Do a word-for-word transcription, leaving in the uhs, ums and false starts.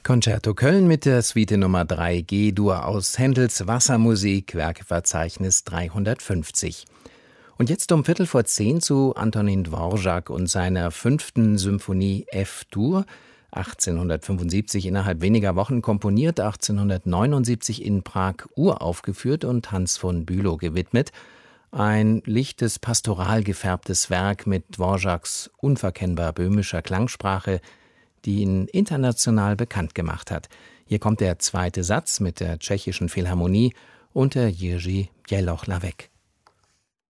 Concerto Köln mit der Suite Nummer drei G-Dur aus Händels Wassermusik, Werkeverzeichnis dreihundertfünfzig. Und jetzt um Viertel vor zehn zu Antonin Dvorak und seiner fünften Symphonie F-Dur, achtzehnhundertfünfundsiebzig innerhalb weniger Wochen komponiert, achtzehnhundertneunundsiebzig in Prag uraufgeführt und Hans von Bülow gewidmet. Ein lichtes, pastoral gefärbtes Werk mit Dvoraks unverkennbar böhmischer Klangsprache, die ihn international bekannt gemacht hat. Hier kommt der zweite Satz mit der tschechischen Philharmonie unter Jiří Běloch-Lavek.